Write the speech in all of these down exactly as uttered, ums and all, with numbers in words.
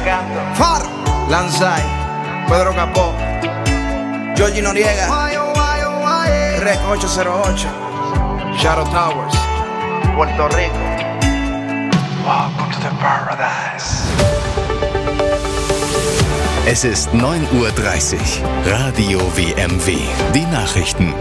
Faro, Lanzai, Pedro Capó, Georgie Noriega, Rec ocho cero ocho, Shadow Towers, Puerto Rico. Welcome to the paradise. Es ist neun Uhr dreißig. Radio W M W. Die Nachrichten.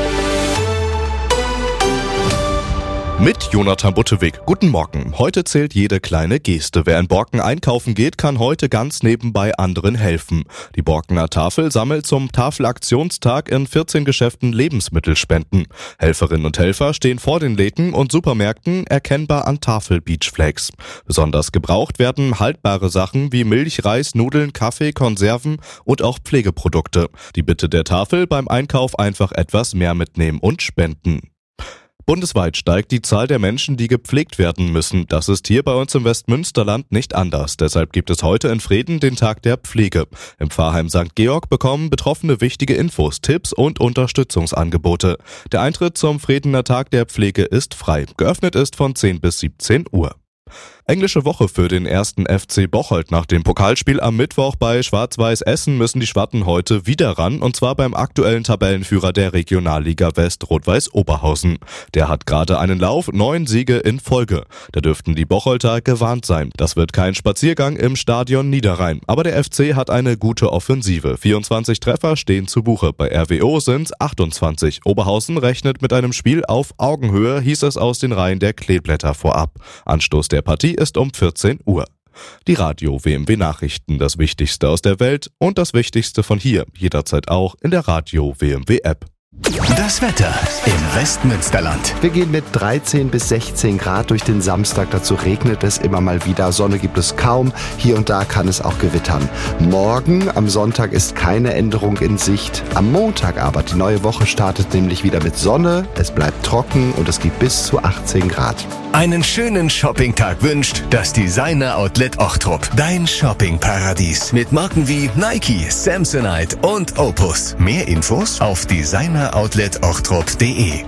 Mit Jonathan Buttewig. Guten Morgen. Heute zählt jede kleine Geste. Wer in Borken einkaufen geht, kann heute ganz nebenbei anderen helfen. Die Borkener Tafel sammelt zum Tafelaktionstag in vierzehn Geschäften Lebensmittelspenden. Helferinnen und Helfer stehen vor den Läden und Supermärkten erkennbar an Tafel-Beachflags. Besonders gebraucht werden haltbare Sachen wie Milch, Reis, Nudeln, Kaffee, Konserven und auch Pflegeprodukte. Die Bitte der Tafel: beim Einkauf einfach etwas mehr mitnehmen und spenden. Bundesweit steigt die Zahl der Menschen, die gepflegt werden müssen. Das ist hier bei uns im Westmünsterland nicht anders. Deshalb gibt es heute in Vreden den Tag der Pflege. Im Pfarrheim Sankt Georg bekommen Betroffene wichtige Infos, Tipps und Unterstützungsangebote. Der Eintritt zum Vredener Tag der Pflege ist frei. Geöffnet ist von zehn bis siebzehn Uhr. Englische Woche für den ersten F C Bocholt. Nach dem Pokalspiel am Mittwoch bei Schwarz-Weiß Essen müssen die Schwatten heute wieder ran, und zwar beim aktuellen Tabellenführer der Regionalliga West, Rot-Weiß Oberhausen. Der hat gerade einen Lauf, neun Siege in Folge. Da dürften die Bocholter gewarnt sein. Das wird kein Spaziergang im Stadion Niederrhein. Aber der F C hat eine gute Offensive. vierundzwanzig Treffer stehen zu Buche. Bei R W O sind's achtundzwanzig. Oberhausen rechnet mit einem Spiel auf Augenhöhe, hieß es aus den Reihen der Kleeblätter vorab. Anstoß der Partie ist um vierzehn Uhr. Die Radio W M W Nachrichten, das Wichtigste aus der Welt und das Wichtigste von hier, jederzeit auch in der Radio W M W App. Das Wetter im Westmünsterland. Wir gehen mit dreizehn bis sechzehn Grad durch den Samstag. Dazu regnet es immer mal wieder. Sonne gibt es kaum. Hier und da kann es auch gewittern. Morgen, am Sonntag, ist keine Änderung in Sicht. Am Montag aber, die neue Woche startet nämlich wieder mit Sonne. Es bleibt trocken und es gibt bis zu achtzehn Grad. Einen schönen Shoppingtag wünscht das Designer Outlet Ochtrup. Dein Shoppingparadies mit Marken wie Nike, Samsonite und Opus. Mehr Infos auf designer outlet ochtrup punkt de.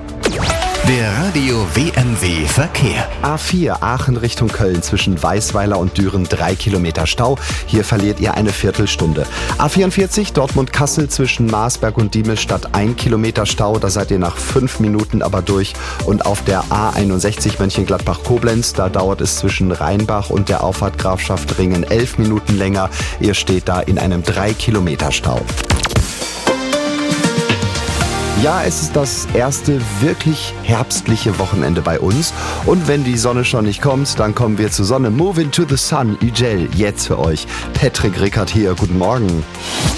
Der Radio W M W Verkehr. A vier Aachen Richtung Köln zwischen Weißweiler und Düren drei Kilometer Stau. Hier verliert ihr eine Viertelstunde. A vierundvierzig Dortmund-Kassel zwischen Marsberg und Diemelstadt ein Kilometer Stau. Da seid ihr nach fünf Minuten aber durch. Und auf der A einundsechzig Mönchengladbach-Koblenz, da dauert es zwischen Rheinbach und der Auffahrt Grafschaft Ringen elf Minuten länger. Ihr steht da in einem drei Kilometer Stau. Ja, es ist das erste wirklich herbstliche Wochenende bei uns. Und wenn die Sonne schon nicht kommt, dann kommen wir zur Sonne. Move into the sun, Ugel, jetzt für euch. Patrick Rickert hier, guten Morgen.